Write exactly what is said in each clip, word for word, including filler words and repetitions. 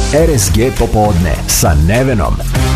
R S G popodne sa Nevenom.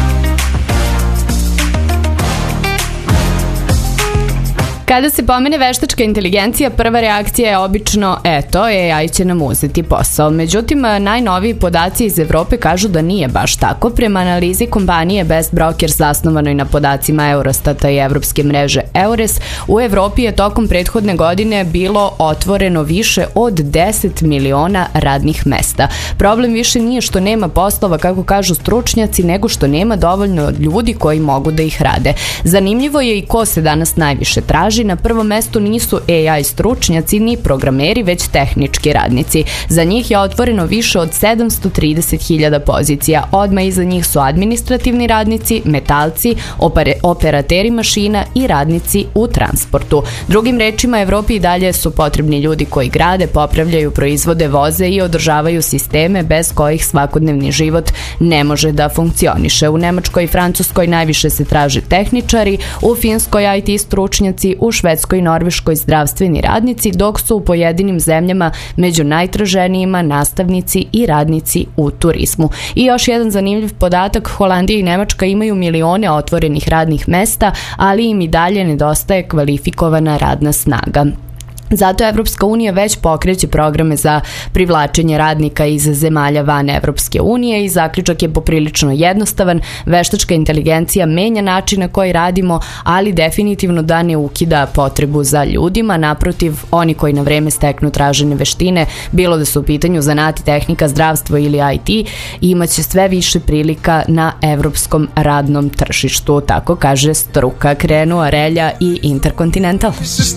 Kada se pomene veštačka inteligencija, prva reakcija je obično, eto, A I će nam uzeti posao. Međutim, najnoviji podaci iz Evrope kažu da nije baš tako. Prema analizi kompanije Best Brokers zasnovanoj na podacima Eurostata i evropske mreže EURES, u Evropi je tokom prethodne godine bilo otvoreno više od deset miliona radnih mesta. Problem više nije što nema poslova, kako kažu stručnjaci, nego što nema dovoljno ljudi koji mogu da ih rade. Zanimljivo je i ko se danas najviše traži. Na prvom mestu nisu A I stručnjaci ni programeri, već tehnički radnici. Za njih je otvoreno više od sedamsto trideset hiljada pozicija. Odmah iza njih su administrativni radnici, metalci, operateri mašina i radnici u transportu. Drugim rečima, Evropi i dalje su potrebni ljudi koji grade, popravljaju, proizvode, voze i održavaju sisteme bez kojih svakodnevni život ne može da funkcioniše. U Nemačkoj i Francuskoj najviše se traže tehničari, u Finskoj I T stručnjaci, u Švedskoj i Norveškoj zdravstveni radnici, dok su u pojedinim zemljama među najtraženijima nastavnici i radnici u turizmu. I još jedan zanimljiv podatak, Holandija i Nemačka imaju milione otvorenih radnih mesta, ali im i dalje nedostaje kvalifikovana radna snaga. Zato Evropska unija već pokreće programe za privlačenje radnika iz zemalja van Evropske unije i zaključak je poprilično jednostavan. Veštačka inteligencija menja način na koji radimo, ali definitivno da ne ukida potrebu za ljudima. Naprotiv, oni koji na vreme steknu tražene veštine, bilo da su u pitanju zanati, tehnika, zdravstvo ili I T, imaće sve više prilika na evropskom radnom tržištu. Tako kaže struka. Krenuo Relja i Intercontinental.